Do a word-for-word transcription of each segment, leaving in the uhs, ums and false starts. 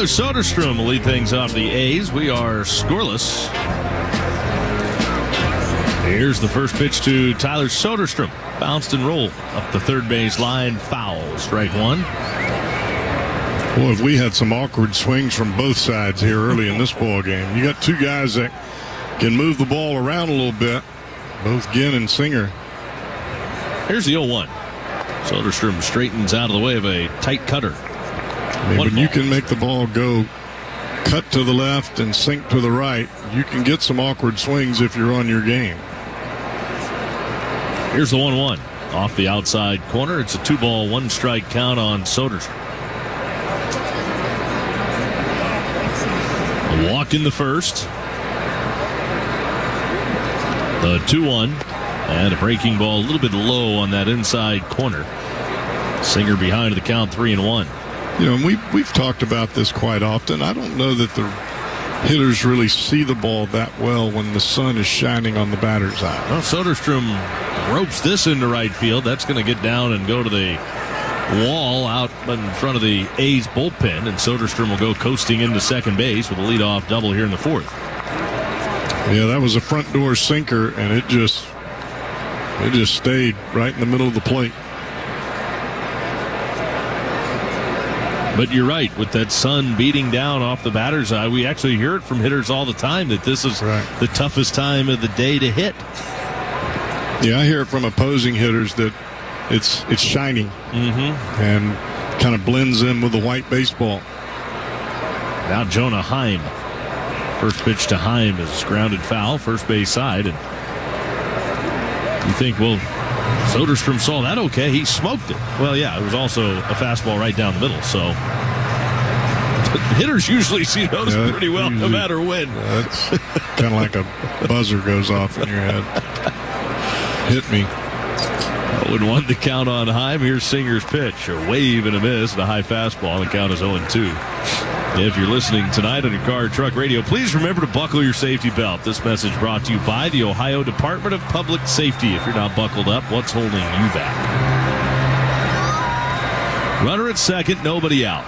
Tyler Soderstrom will lead things off the A's. We are scoreless. Here's the first pitch to Tyler Soderstrom. Bounced and rolled up the third base line. Foul. Strike one. Boy, have we had some awkward swings from both sides here early in this ball game. You got two guys that can move the ball around a little bit, both Ginn and Singer. Here's the oh one. Soderstrom straightens out of the way of a tight cutter. I mean, when ball. you can make the ball go cut to the left and sink to the right, you can get some awkward swings if you're on your game. Here's the one one. Off the outside corner. It's a two ball, one strike count on Soderstrom. A walk in the first. The two one. And a breaking ball a little bit low on that inside corner. Singer behind the count, three and one. You know, we, we've talked about this quite often. I don't know that the hitters really see the ball that well when the sun is shining on the batter's eye. Well, Soderstrom ropes this into right field. That's going to get down and go to the wall out in front of the A's bullpen, and Soderstrom will go coasting into second base with a leadoff double here in the fourth. Yeah, that was a front door sinker, and it just it just stayed right in the middle of the plate. But you're right, with that sun beating down off the batter's eye, we actually hear it from hitters all the time that this is right. the toughest time of the day to hit. Yeah, I hear it from opposing hitters that it's it's shiny mm-hmm. and kind of blends in with the white baseball. Now Jonah Heim. First pitch to Heim is grounded foul, first base side. And you think, well, Soderstrom saw that okay. He smoked it. Well, yeah, it was also a fastball right down the middle. So hitters usually see those yeah, pretty well usually, no matter when. Yeah, that's kind of like a buzzer goes off in your head. Hit me. oh one the count on Heim. Here's Singer's pitch. A wave and a miss. The high fastball. The count is oh two. If you're listening tonight on your car or truck radio, please remember to buckle your safety belt. This message brought to you by the Ohio Department of Public Safety. If you're not buckled up, what's holding you back? Runner at second, nobody out.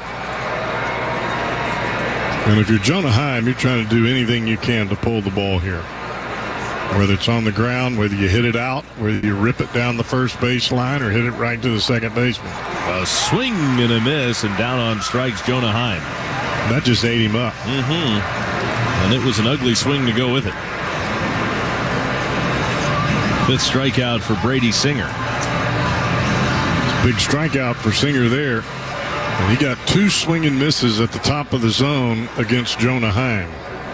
And if you're Jonah Heim, you're trying to do anything you can to pull the ball here. Whether it's on the ground, whether you hit it out, whether you rip it down the first base line or hit it right to the second baseman. A swing and a miss, and down on strikes Jonah Heim. That just ate him up. Mm-hmm. And it was an ugly swing to go with it. Fifth strikeout for Brady Singer. Big strikeout for Singer there. And he got two swing and misses at the top of the zone against Jonah Heim.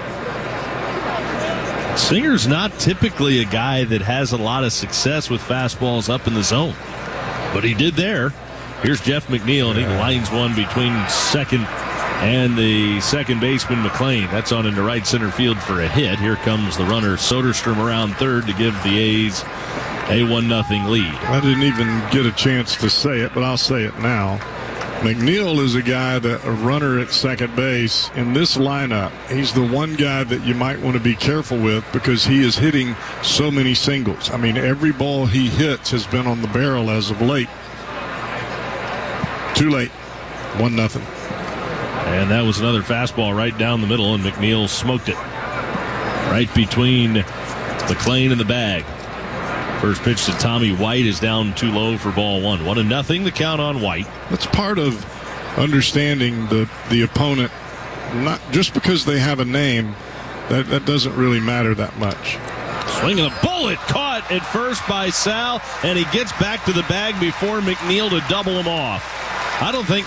Singer's not typically a guy that has a lot of success with fastballs up in the zone. But he did there. Here's Jeff McNeil, and he lines one between second and the second baseman, McLean. That's on into right center field for a hit. Here comes the runner, Soderstrom, around third to give the A's a one nothing lead. I didn't even get a chance to say it, but I'll say it now. McNeil is a guy, that a runner at second base in this lineup. He's the one guy that you might want to be careful with because he is hitting so many singles. I mean, every ball he hits has been on the barrel as of late. Too late. One nothing. And that was another fastball right down the middle, and McNeil smoked it. Right between McLean and the bag. First pitch to Tommy White is down too low for ball one. One and nothing, the count on White. That's part of understanding the, the opponent. Not just because they have a name, that, that doesn't really matter that much. Swinging a bullet, caught at first by Sal, and he gets back to the bag before McNeil to double him off. I don't think